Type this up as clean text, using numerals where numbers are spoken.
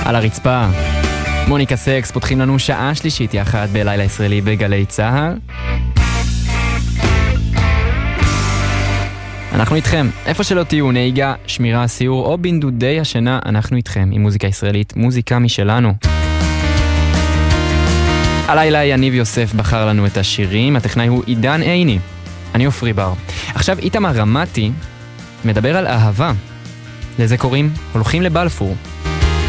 על הרצפה. מוניקה סקס פותחים לנו שעה שלישית יחד בלילה ישראלי בגלי צהל. אנחנו איתכם, איפה שלא תהיו, נהיגה, שמירה, סיור או בנדודי השינה, אנחנו איתכם עם מוזיקה ישראלית, מוזיקה משלנו. הלילה יניב יוסף בחר לנו את השירים, הטכנאי הוא עידן עיני, אני אופרי בר. עכשיו איתמר רמתי מדבר על אהבה, לזה קוראים הולכים לבלפור.